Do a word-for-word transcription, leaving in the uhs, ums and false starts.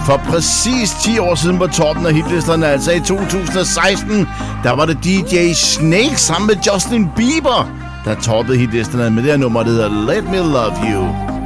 For præcis ti år siden på toppen af hitlisterne, altså i to tusind og seksten, der var det D J Snake sammen med Justin Bieber, der toppede hitlisterne med det her nummer, der hedder Let Me Love You.